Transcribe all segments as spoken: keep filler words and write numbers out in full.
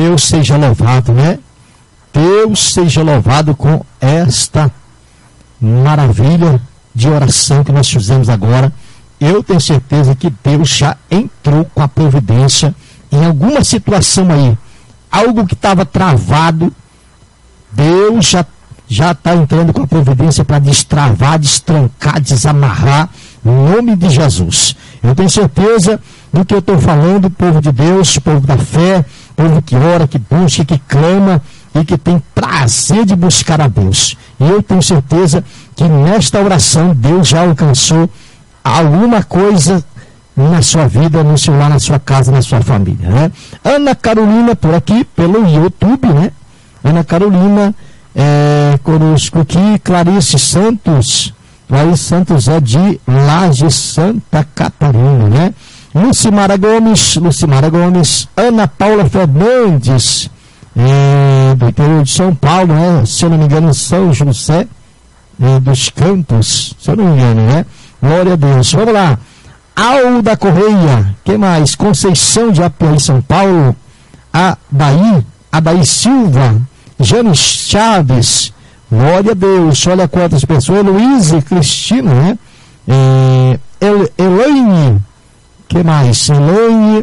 Deus seja louvado, né? Deus seja louvado com esta maravilha de oração que nós fizemos agora. Eu tenho certeza que Deus já entrou com a providência em alguma situação aí. Algo que estava travado, Deus já já está entrando com a providência para destravar, destrancar, desamarrar, em nome de Jesus. Eu tenho certeza do que eu estou falando, povo de Deus, povo da fé, povo que ora, que busca, que clama e que tem prazer de buscar a Deus. E eu tenho certeza que nesta oração Deus já alcançou alguma coisa na sua vida, no seu lar, na sua casa, na sua família, né? Ana Carolina por aqui, pelo YouTube, né? Ana Carolina é, conosco aqui. Clarice Santos, Clarice Santos é de Laje, Santa Catarina, né? Lucimara Gomes, Lucimara Gomes, Ana Paula Fernandes, é, do interior de São Paulo, né? Se eu não me engano, São José é, dos Campos, se eu não me engano, né? Glória a Deus. Vamos lá. Alda Correia, que mais? Conceição de Apiaí, São Paulo. Adaí, Adaí Silva, Jane Chaves, glória a Deus. Olha quantas pessoas. Heloísa Cristina, né? É, El, Elaine, que mais? Elaine,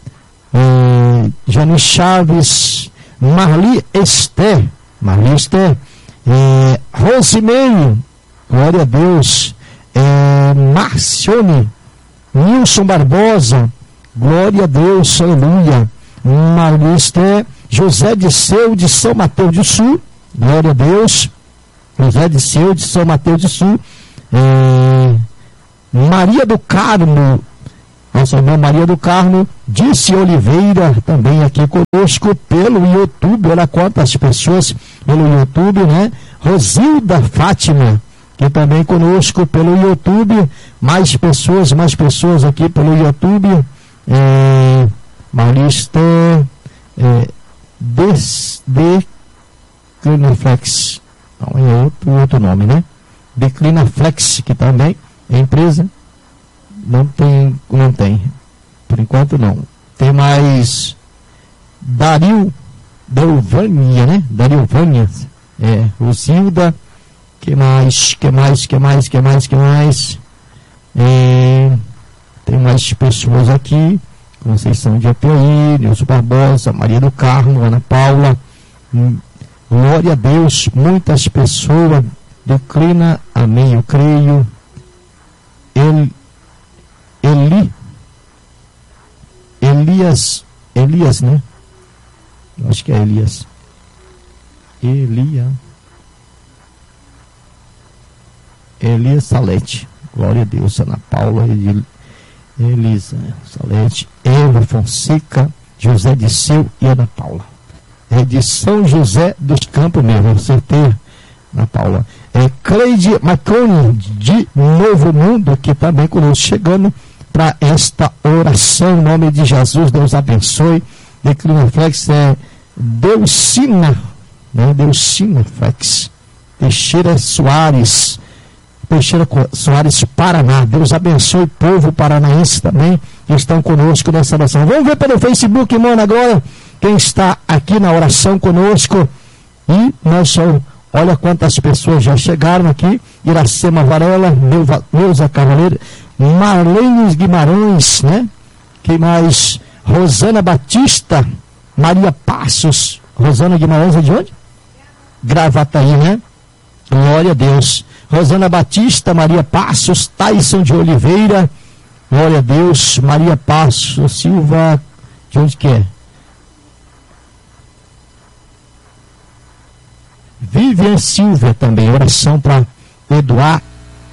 é, Jane Chaves, Marli Esther, Marli Esther, é, Rosimeire, glória a Deus. É, Marcione, Nilson Barbosa, glória a Deus, aleluia. Marista, José de Seu de São Mateus do Sul, glória a Deus. José de Seu de São Mateus do Sul. É, Maria do Carmo, nossa irmã Maria do Carmo, Disse Oliveira, também aqui conosco pelo YouTube. Olha quantas pessoas pelo YouTube, né? Rosilda Fátima, que também conosco pelo YouTube. Mais pessoas, mais pessoas aqui pelo YouTube. É, Marista é, Des, Declinaflex, não, é outro, outro nome, né? Declinaflex, que também é empresa. Não tem, não tem. Por enquanto não. Tem mais Dario Delvânia, né? Dariovânia. É, Rosilda. Que mais, que mais, que mais, que mais, que mais? É, tem mais pessoas aqui. Conceição de Apiaí, Nilson Barbosa, Maria do Carmo, Ana Paula. Hum, glória a Deus, muitas pessoas. Declina, amém, eu creio. El, Eli, Elias, Elias, né? Eu acho que é Elias. Elia. Elias Salete, glória a Deus. Ana Paula, Eli, Elisa Salete, Eva Fonseca, José de Seu e Ana Paula. É de São José dos Campos mesmo, você ter, Ana Paula. É Cleide Maconi, de Novo Mundo, que também conosco, chegando para esta oração, em nome de Jesus. Deus abençoe. Declina Flex, é Deucina, né? Deucina Flex, Teixeira Soares, Teixeira Soares, Paraná. Deus abençoe o povo paranaense também que estão conosco nessa oração. Vamos ver pelo Facebook, mano, agora quem está aqui na oração conosco. E nós só, olha quantas pessoas já chegaram aqui. Iracema Varela, Neuza Cavaleiro, Marlene Guimarães, né? Quem mais? Rosana Batista, Maria Passos. Rosana Guimarães é de onde? Gravataí, né? Glória a Deus. Rosana Batista, Maria Passos, Taison de Oliveira, glória a Deus. Maria Passos Silva, de onde que é? Vivian Silva também, oração para Eduardo.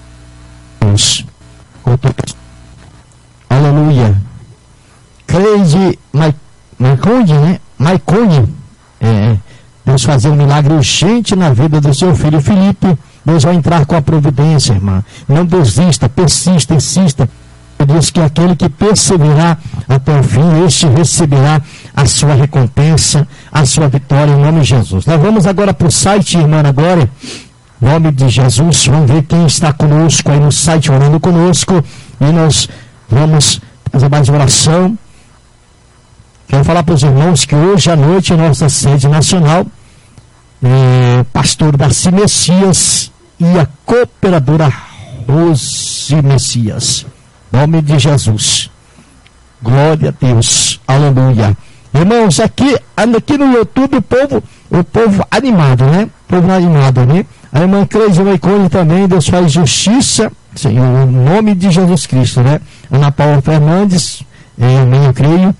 Aleluia. Cleide Maicone, né? Maicone, é, Deus fazer um milagre urgente na vida do seu filho Felipe. Deus vai entrar com a providência, irmã. Não desista, persista, insista. Diz que aquele que perseverar até o fim, este receberá a sua recompensa, a sua vitória, em nome de Jesus. Nós vamos agora para o site, irmã Glória, em nome de Jesus. Vamos ver quem está conosco aí no site, orando conosco. E nós vamos fazer mais oração. Quer falar para os irmãos que hoje à noite, em nossa sede nacional, é, pastor Darcy Messias e a cooperadora Rose Messias. Nome de Jesus. Glória a Deus. Aleluia. Irmãos, aqui, aqui no YouTube o povo, o povo animado, né? O povo animado, né? A irmã Cleide Maicone também, Deus faz justiça, Senhor, em nome de Jesus Cristo, né? Ana Paula Fernandes, eu, eu creio.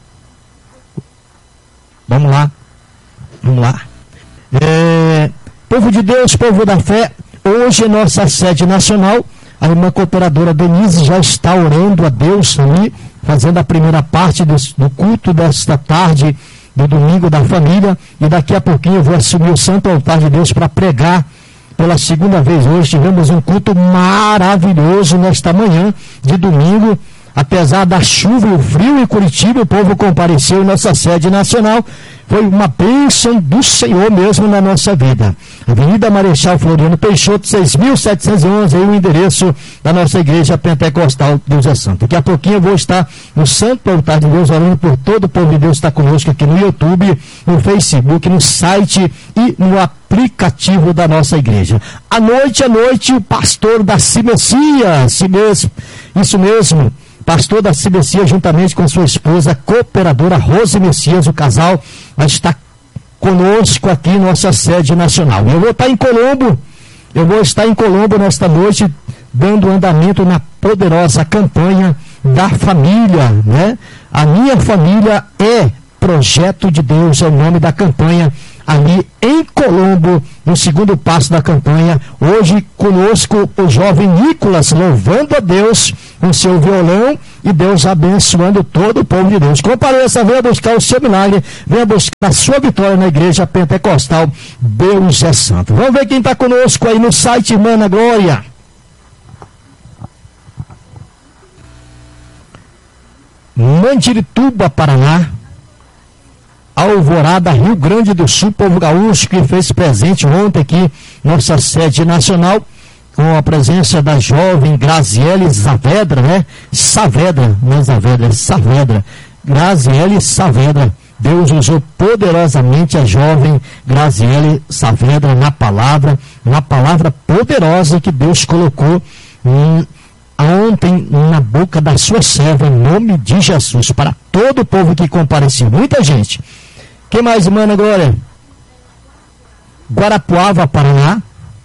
Vamos lá. Vamos lá. É, povo de Deus, povo da fé, hoje em nossa sede nacional, a irmã cooperadora Denise já está orando a Deus ali, fazendo a primeira parte do, do culto desta tarde, do domingo da família, e daqui a pouquinho eu vou assumir o santo altar de Deus para pregar pela segunda vez. Hoje tivemos um culto maravilhoso nesta manhã de domingo, apesar da chuva e o frio em Curitiba, o povo compareceu em nossa sede nacional. Foi uma bênção do Senhor mesmo na nossa vida. Avenida Marechal Floriano Peixoto, seis mil setecentos e onze, aí o endereço da nossa igreja pentecostal Deus é Santo. Daqui a pouquinho eu vou estar no santo altar de Deus, orando por todo o povo de Deus que está conosco aqui no YouTube, no Facebook, no site e no aplicativo da nossa igreja. À noite, à noite, o pastor Darcy Messias, isso mesmo, pastor Darcy Messias, juntamente com sua esposa, cooperadora Rose Messias, o casal vai estar conosco aqui em nossa sede nacional. Eu vou estar em Colombo, eu vou estar em Colombo nesta noite, dando andamento na poderosa campanha da família, né? A minha família é projeto de Deus, é o nome da campanha, ali em Colombo, no segundo passo da campanha. Hoje conosco o jovem Nicolas, louvando a Deus com seu violão, e Deus abençoando todo o povo de Deus. Compareça, venha buscar o seu milagre, venha buscar a sua vitória na igreja pentecostal Deus é Santo. Vamos ver quem está conosco aí no site, irmã Ana Glória. Mandirituba, Paraná. Alvorada, Rio Grande do Sul, povo gaúcho que fez presente ontem aqui, nossa sede nacional, com a presença da jovem Graziele Saavedra, né? Saavedra, não é Saavedra, é Saavedra. Graziele Saavedra. Deus usou poderosamente a jovem Graziele Saavedra na palavra, na palavra poderosa que Deus colocou hum, ontem na boca da sua serva, em nome de Jesus, para todo o povo que compareceu. Muita gente. Quem mais, irmã Ana Glória? Guarapuava, Paraná.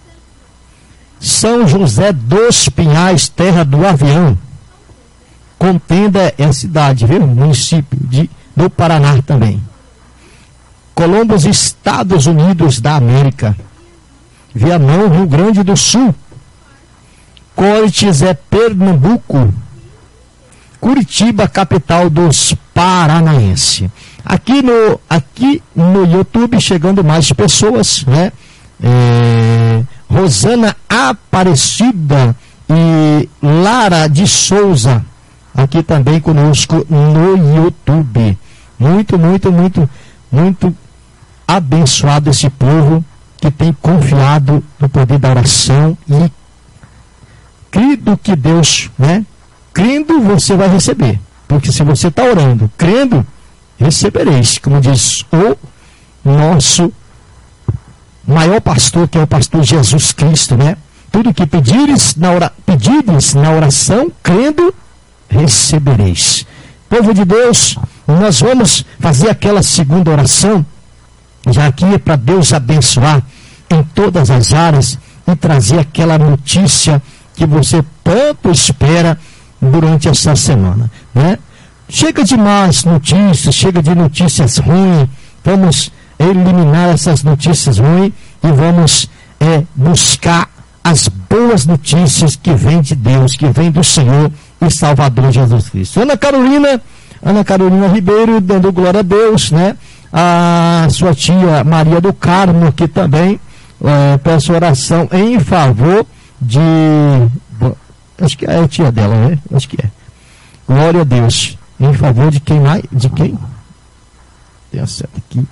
São José dos Pinhais, terra do avião. Contenda é a cidade, viu? Município de, do Paraná também. Colombos, Estados Unidos da América. Viamão, Rio Grande do Sul. Cortes é Pernambuco. Curitiba, capital dos paranaenses. Aqui no, aqui no YouTube, chegando mais pessoas, né? É, Rosana Aparecida e Lara de Souza, aqui também conosco no YouTube. Muito, muito, muito, muito abençoado esse povo que tem confiado no poder da oração e crendo que Deus, né? Crendo, você vai receber. Porque se você está orando, crendo, recebereis. Como diz o nosso maior pastor, que é o pastor Jesus Cristo, né? Tudo que pedires na, ora, pedires na oração, crendo, recebereis. Povo de Deus, nós vamos fazer aquela segunda oração, já aqui é para Deus abençoar em todas as áreas e trazer aquela notícia que você tanto espera durante essa semana, né? Chega de más notícias, chega de notícias ruins, vamos eliminar essas notícias ruins e vamos é, buscar as boas notícias que vêm de Deus, que vêm do Senhor e Salvador Jesus Cristo. Ana Carolina, Ana Carolina Ribeiro, dando glória a Deus, né? A sua tia Maria do Carmo, que também é, peço oração em favor de... Acho que é a tia dela, né? Acho que é. Glória a Deus. Em favor de quem mais? De quem? Tem a seta aqui.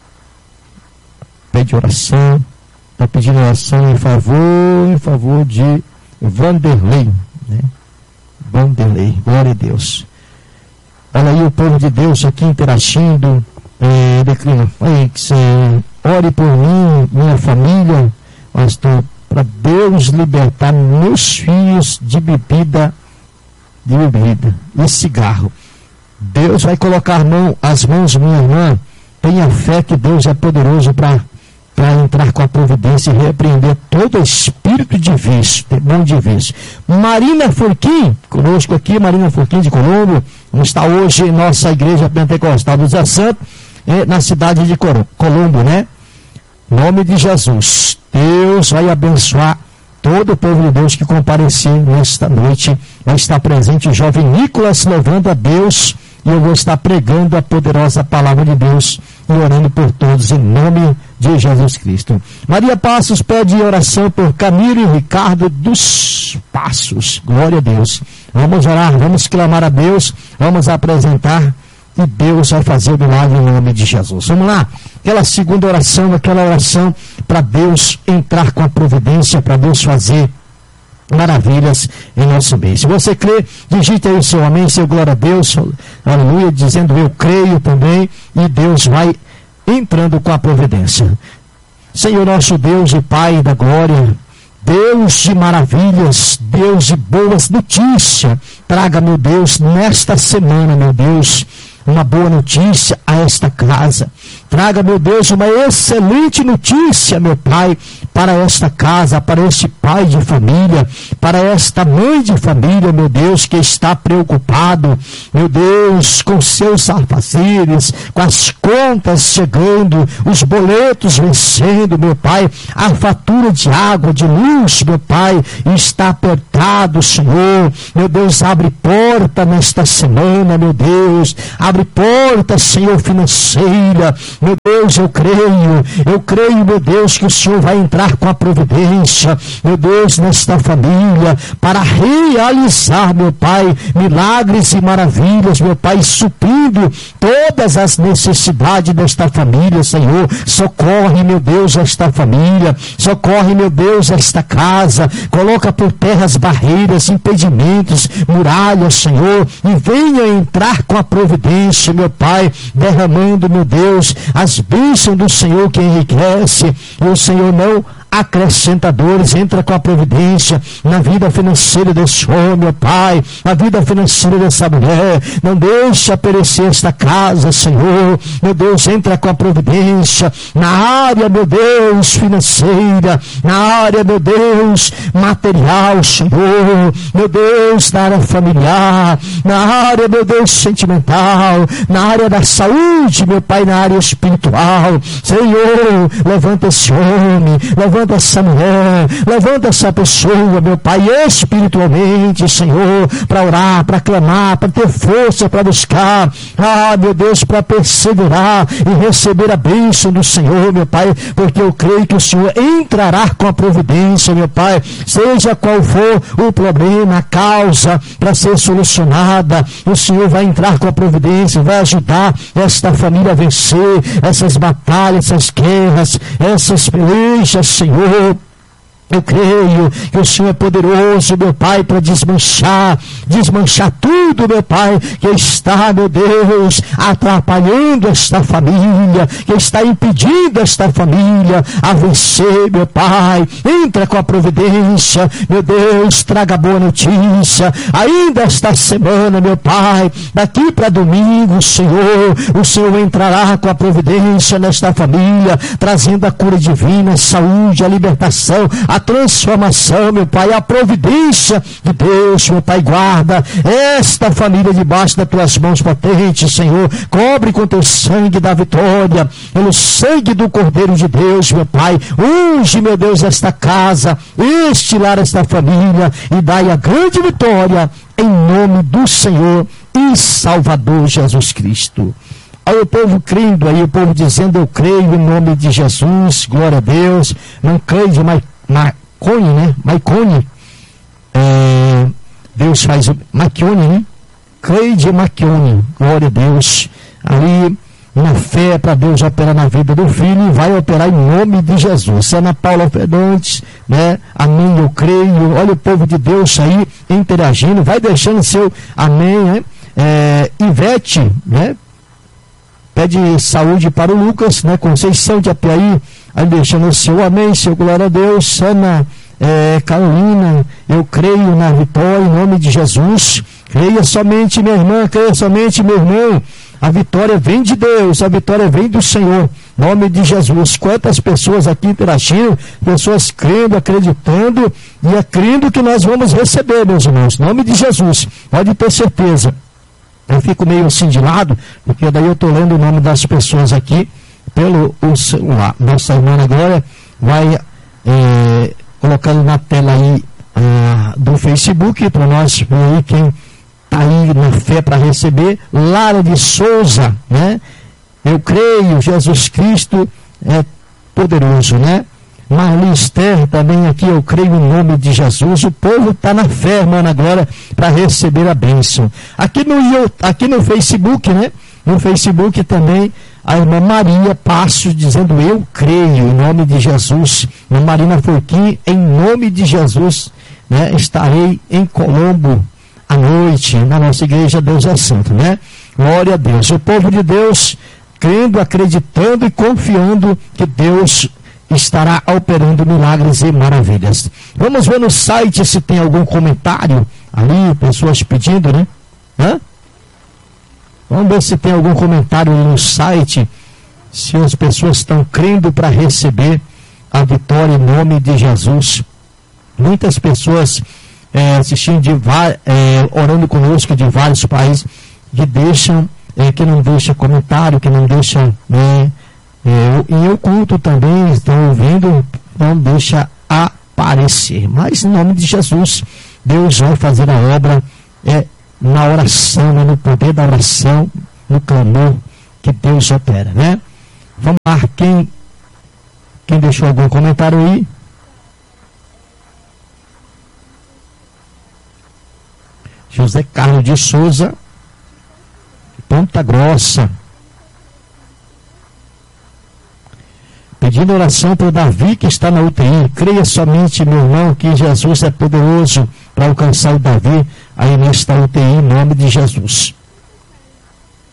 Pede oração. Está pedindo oração em favor, em favor de Vanderlei, né? Vanderlei. Glória a Deus. Olha aí o povo de Deus aqui interagindo. É, declina, ore por mim, minha família, pastor, para Deus libertar meus filhos de bebida, de bebida e cigarro. Deus vai colocar mão, as mãos, minha irmã. Tenha fé que Deus é poderoso para para entrar com a providência e repreender todo espírito de vício, demônio de vício. Marina Furquim, conosco aqui, Marina Furquim de Colombo, está hoje em nossa igreja pentecostal do Zé Santo, na cidade de Colombo, né? Em nome de Jesus, Deus vai abençoar todo o povo de Deus que compareceu nesta noite. Vai estar presente o jovem Nicolas louvando a Deus, e eu vou estar pregando a poderosa palavra de Deus e orando por todos em nome de Jesus Cristo. Maria Passos pede oração por Camilo e Ricardo dos Passos. Glória a Deus. Vamos orar, vamos clamar a Deus, vamos apresentar e Deus vai fazer o milagre em nome de Jesus. Vamos lá, aquela segunda oração, aquela oração para Deus entrar com a providência, para Deus fazer maravilhas em nosso meio. Se você crê, digite aí o seu amém, seu glória a Deus, aleluia, dizendo eu creio também, e Deus vai entrando com a providência. Senhor nosso Deus e Pai da glória, Deus de maravilhas, Deus de boas notícias, traga, meu Deus, nesta semana, meu Deus, uma boa notícia a esta casa. Traga, meu Deus, uma excelente notícia, meu Pai, para esta casa, para este pai de família, para esta mãe de família, meu Deus, que está preocupado, meu Deus, com seus afazeres, com as contas chegando, os boletos vencendo, meu Pai, a fatura de água, de luz, meu Pai, está apertado, Senhor. Meu Deus, abre porta nesta semana, meu Deus, abre porta, Senhor, financeira. Meu Deus, eu creio, eu creio, meu Deus, que o Senhor vai entrar com a providência, meu Deus, nesta família, para realizar, meu Pai, milagres e maravilhas, meu Pai, suprindo todas as necessidades desta família, Senhor. Socorre, meu Deus, esta família, socorre, meu Deus, esta casa, coloca por terra as barreiras, impedimentos, muralhas, Senhor, e venha entrar com a providência, meu Pai, derramando, meu Deus, as bênçãos do Senhor que enriquece, e o Senhor não acrescentadores, entra com a providência na vida financeira desse homem, meu Pai, na vida financeira dessa mulher, não deixa perecer esta casa, Senhor, meu Deus, entra com a providência na área, meu Deus, financeira, na área, meu Deus, material, Senhor, meu Deus, na área familiar, na área, meu Deus, sentimental, na área da saúde, meu Pai, na área espiritual, Senhor, levanta esse homem, levanta essa mulher, levanta essa pessoa, meu Pai, espiritualmente, Senhor, para orar, para clamar, para ter força, para buscar, ah, meu Deus, para perseverar e receber a bênção do Senhor, meu Pai, porque eu creio que o Senhor entrará com a providência, meu Pai, seja qual for o problema, a causa para ser solucionada, o Senhor vai entrar com a providência, vai ajudar esta família a vencer essas batalhas, essas guerras, essas pelejas, Senhor. Eu creio que o Senhor é poderoso, meu Pai, para desmanchar, desmanchar tudo, meu Pai, que está, meu Deus, atrapalhando esta família, que está impedindo esta família a vencer, meu Pai. Entra com a providência, meu Deus, traga boa notícia, ainda esta semana, meu Pai, daqui para domingo, Senhor, o Senhor entrará com a providência nesta família, trazendo a cura divina, a saúde, a libertação, a transformação, meu Pai, a providência de Deus, meu Pai, guarda esta família debaixo das tuas mãos potentes, Senhor, cobre com teu sangue da vitória, pelo sangue do Cordeiro de Deus, meu Pai, unge, meu Deus, esta casa, este lar, esta família, e dai a grande vitória, em nome do Senhor e Salvador Jesus Cristo. Aí o povo crendo, aí o povo dizendo, eu creio em nome de Jesus, glória a Deus, não creio de mais Marconi, né? Marconi. É, Deus faz o Marconi, né? Cleide Marconi, glória a Deus. Ali, na fé para Deus operar na vida do filho, e vai operar em nome de Jesus. Ana Paula Fernandes, né? Amém, eu creio. Olha o povo de Deus aí interagindo, vai deixando seu amém, né? é, Ivete, né? Pede saúde para o Lucas, né? Conceição de Apiaí, aí deixando o seu amém, seu glória a Deus. Ana é, Carolina, eu creio na vitória em nome de Jesus. Creia somente, minha irmã, creia somente, meu irmão. A vitória vem de Deus, a vitória vem do Senhor, em nome de Jesus. Quantas pessoas aqui interagindo, pessoas crendo, acreditando e é crendo que nós vamos receber, meus irmãos, em nome de Jesus, pode ter certeza. Eu fico meio assim de lado, porque daí eu estou lendo o nome das pessoas aqui pelo o celular. Nossa irmã agora vai é, colocando na tela aí ah, do Facebook, para nós ver aí quem está aí na fé para receber. Lara de Souza, né? Eu creio, Jesus Cristo é poderoso, né? Marli Esther também aqui, eu creio no nome de Jesus. O povo está na fé, irmã, agora para receber a bênção. Aqui no, aqui no Facebook, né? No Facebook também, a irmã Maria Passos dizendo, eu creio em nome de Jesus. A Marina Forquim, em nome de Jesus, né? Estarei em Colombo à noite, na nossa igreja Deus é Santo, né? Glória a Deus. O povo de Deus, crendo, acreditando e confiando que Deus estará operando milagres e maravilhas. Vamos ver no site se tem algum comentário ali, pessoas pedindo, né? Hã? Vamos ver se tem algum comentário no site, se as pessoas estão crendo para receber a vitória em nome de Jesus. Muitas pessoas é, assistindo, de, é, orando conosco de vários países, que deixam, é, que não deixam comentário, que não deixam, né? É, e o culto também, estão ouvindo, não deixa aparecer. Mas em nome de Jesus, Deus vai fazer a obra é, na oração, né, no poder da oração, no clamor que Deus opera, né? Vamos lá, quem, quem deixou algum comentário aí? José Carlos de Souza, Ponta Grossa. Pedindo oração para o Davi que está na U T I. Creia somente, meu irmão, que Jesus é poderoso para alcançar o Davi aí nesta U T I, em nome de Jesus.